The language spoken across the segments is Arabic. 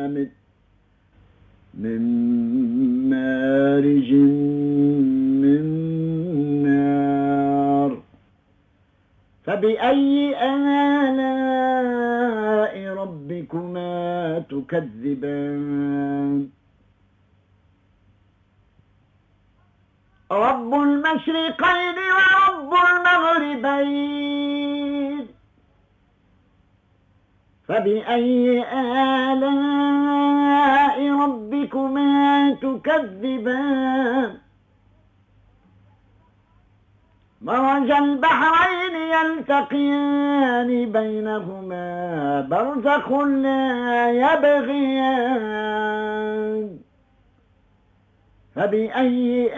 من مارج من نار فبأي آلاء ربكما تكذبان رب المشرقين ورب المغربين فبأي آلاء ربكما تكذبان مرج البحرين يلتقيان بينهما برزخ لا يبغيان فبأي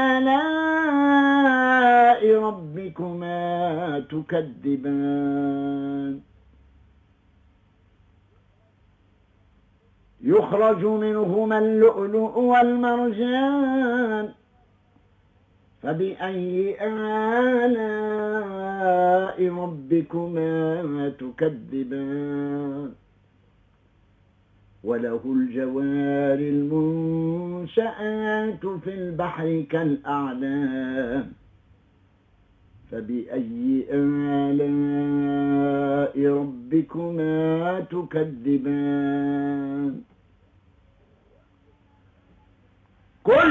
آلاء ربكما تكذبان يخرج منهما اللؤلؤ والمرجان فبأي آلاء ربكما تكذبان وله الجوار المنشآت في البحر كالأعلام فبأي آلاء ربكما تكذبان